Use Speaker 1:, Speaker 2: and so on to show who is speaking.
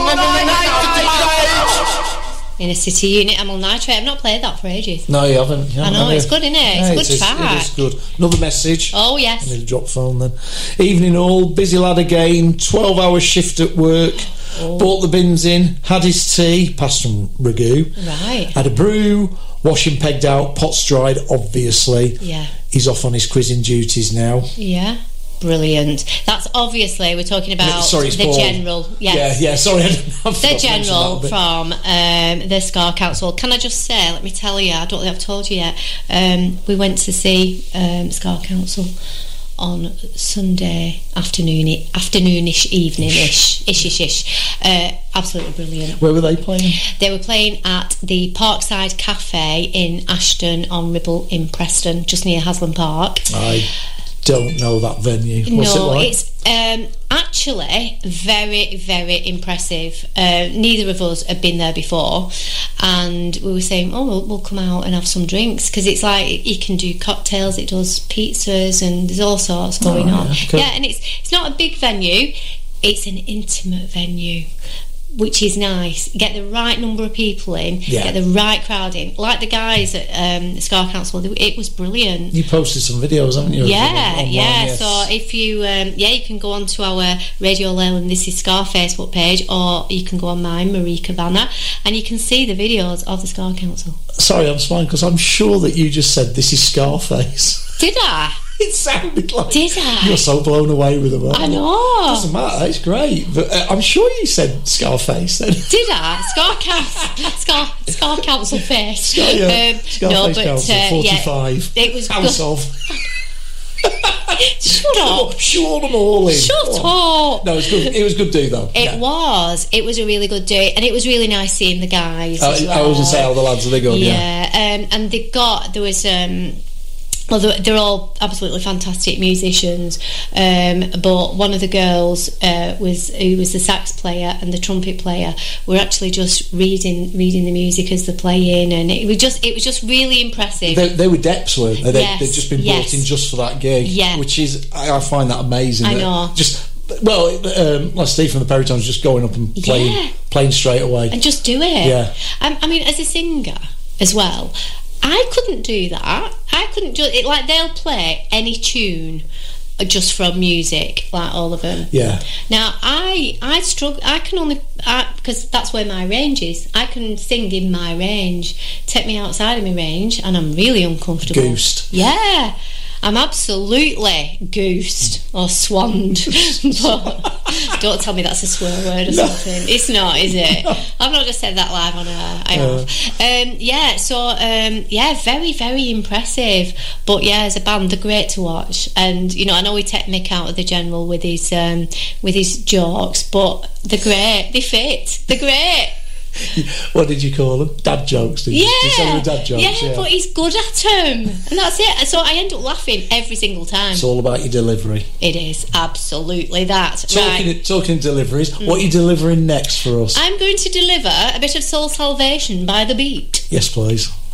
Speaker 1: Inner City Unit, Amyl Nitrate. I've not played that for ages.
Speaker 2: No, you haven't.
Speaker 1: I know, it's good, isn't it? It's a good track.
Speaker 2: It is good. Another message.
Speaker 1: Oh, yes.
Speaker 2: I need a drop phone then. Evening all, busy lad again, 12-hour shift at work. Bought the bins in, had his tea, passed some ragu.
Speaker 1: Right.
Speaker 2: Had a brew, washing pegged out, pots dried, obviously.
Speaker 1: Yeah.
Speaker 2: He's off on his quizzing duties now.
Speaker 1: Yeah. Brilliant. That's obviously, we're talking about the
Speaker 2: Paul.
Speaker 1: General. Yes.
Speaker 2: Yeah, sorry.
Speaker 1: The General from the Ska Council. Can I just say, let me tell you, I don't think I've told you yet, we went to see Ska Council on Sunday afternoonish, evening-ish. Absolutely brilliant.
Speaker 2: Where were they playing?
Speaker 1: They were playing at the Parkside Cafe in Ashton on Ribble in Preston, just near Haslam Park.
Speaker 2: I don't know that venue. What's it like?
Speaker 1: It's actually very, very impressive. Neither of us had been there before, and we were saying, we'll come out and have some drinks, because it's like you can do cocktails, it does pizzas, and there's all sorts going on. Okay. Yeah, and it's not a big venue, it's an intimate venue, which is nice. Get the right number of people in, get the right crowd in. Like the guys at Ska Council, it was brilliant.
Speaker 2: You posted some videos, haven't you?
Speaker 1: Yeah. Yes. So if you, you can go onto our Radio Leyland This Is Ska Facebook page, or you can go on mine, Marie Kavanagh, and you can see the videos of the Ska Council.
Speaker 2: Sorry, I'm smiling because I'm sure that you just said this is Scarface.
Speaker 1: Did I?
Speaker 2: It sounded like...
Speaker 1: Did I?
Speaker 2: You're so blown away with them.
Speaker 1: I know.
Speaker 2: It doesn't matter, it's great. But I'm sure you said Scarface then.
Speaker 1: Did I? Ska Council face.
Speaker 2: Scarface Council, 45.
Speaker 1: It was
Speaker 2: House of...
Speaker 1: Shut up.
Speaker 2: Show them all in.
Speaker 1: Shut up.
Speaker 2: No, it was good do though.
Speaker 1: It was a really good day, and it was really nice seeing the guys as well.
Speaker 2: I was going to say, all the lads, are they good?
Speaker 1: Yeah. And there was... well, they're all absolutely fantastic musicians, but one of the girls who was the sax player and the trumpet player were actually just reading the music as they're playing, and it was just really impressive.
Speaker 2: They were Deps, weren't they?
Speaker 1: Yes,
Speaker 2: they'd just been brought in just for that gig, which is, I find that amazing.
Speaker 1: I know.
Speaker 2: Like Steve from the Peritones, just going up and playing straight away,
Speaker 1: and just do it.
Speaker 2: Yeah.
Speaker 1: I mean, as a singer as well, I couldn't do that. I couldn't do it. Like, they'll play any tune just from music, like all of them.
Speaker 2: Yeah.
Speaker 1: Now, I struggle. I can only... because that's where my range is. I can sing in my range. Take me outside of my range, and I'm really uncomfortable.
Speaker 2: Goosed.
Speaker 1: Yeah. I'm absolutely goosed or swanned. But don't tell me that's a swear word or something. It's not, is it? No. I've not just said that live on air. I have. Very, very impressive. But yeah, as a band, they're great to watch. And I know we take Mick out of the General with his jokes, but they're great. They fit. They're great.
Speaker 2: What did you call them? Dad jokes, did you? Did you say them dad jokes?
Speaker 1: Yeah, but he's good at them. And that's it. So I end up laughing every single time.
Speaker 2: It's all about your delivery.
Speaker 1: It is, absolutely that.
Speaker 2: Talking deliveries, what are you delivering next for us?
Speaker 1: I'm going to deliver a bit of Soul Salvation by The Beat.
Speaker 2: Yes, please.